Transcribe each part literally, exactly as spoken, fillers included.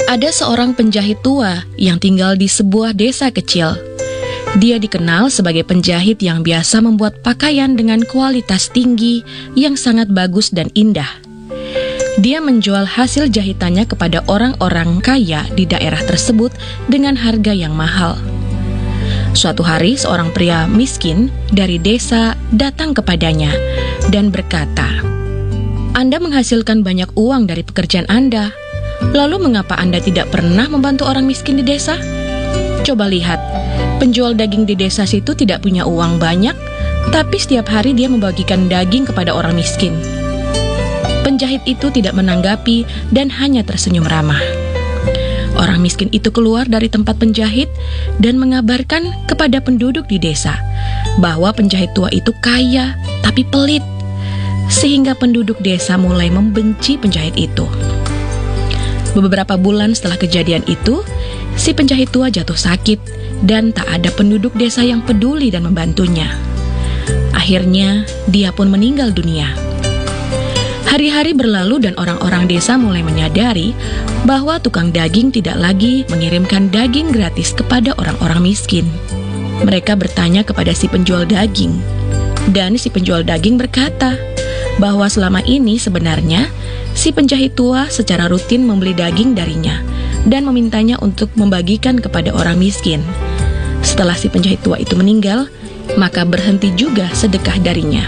Ada seorang penjahit tua yang tinggal di sebuah desa kecil. Dia dikenal sebagai penjahit yang biasa membuat pakaian dengan kualitas tinggi yang sangat bagus dan indah. Dia menjual hasil jahitannya kepada orang-orang kaya di daerah tersebut dengan harga yang mahal. Suatu hari, seorang pria miskin dari desa datang kepadanya dan berkata, "Anda menghasilkan banyak uang dari pekerjaan Anda. Lalu mengapa Anda tidak pernah membantu orang miskin di desa? Coba lihat, penjual daging di desa situ tidak punya uang banyak, tapi setiap hari dia membagikan daging kepada orang miskin." Penjahit itu tidak menanggapi dan hanya tersenyum ramah. Orang miskin itu keluar dari tempat penjahit dan mengabarkan kepada penduduk di desa bahwa penjahit tua itu kaya tapi pelit, sehingga penduduk desa mulai membenci penjahit itu. Beberapa bulan setelah kejadian itu, si penjahit tua jatuh sakit dan tak ada penduduk desa yang peduli dan membantunya. Akhirnya, dia pun meninggal dunia. Hari-hari berlalu dan orang-orang desa mulai menyadari bahwa tukang daging tidak lagi mengirimkan daging gratis kepada orang-orang miskin. Mereka bertanya kepada si penjual daging, dan si penjual daging berkata bahwa selama ini sebenarnya si penjahit tua secara rutin membeli daging darinya dan memintanya untuk membagikan kepada orang miskin. Setelah si penjahit tua itu meninggal, maka berhenti juga sedekah darinya.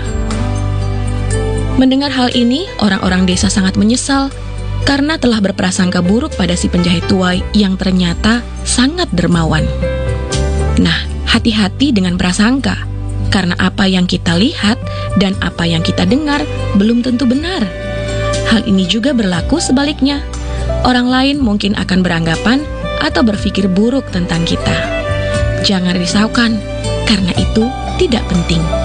Mendengar hal ini, orang-orang desa sangat menyesal karena telah berprasangka buruk pada si penjahit tua yang ternyata sangat dermawan. Nah, hati-hati dengan prasangka, karena apa yang kita lihat dan apa yang kita dengar belum tentu benar. Hal ini juga berlaku sebaliknya. Orang lain mungkin akan beranggapan atau berpikir buruk tentang kita. Jangan risaukan, karena itu tidak penting.